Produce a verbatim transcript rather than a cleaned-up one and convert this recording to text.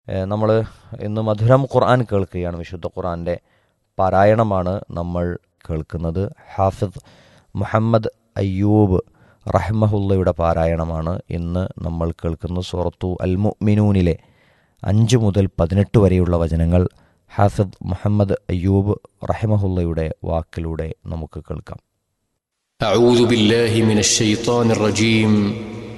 നമ്മൾ ഇന്ന് മധുരം ഖുർആൻ കേൾക്കുകയാണ്. വിശുദ്ധ ഖുർആൻ്റെ പാരായണമാണ് നമ്മൾ കേൾക്കുന്നത്. ഹാഫിദ് മുഹമ്മദ് അയ്യൂബ് റഹ്മഹുള്ളയുടെ പാരായണമാണ് ഇന്ന് നമ്മൾ കേൾക്കുന്ന. സൂറത്തു അൽ മുഅ്മിനൂനിലെ അഞ്ച് മുതൽ പതിനെട്ട് വരെയുള്ള വചനങ്ങൾ ഹാഫിദ് മുഹമ്മദ് അയ്യൂബ് റഹ്മഹുള്ളയുടെ വാക്കിലൂടെ നമുക്ക് കേൾക്കാം. أعوذ بالله من الشيطان الرجيم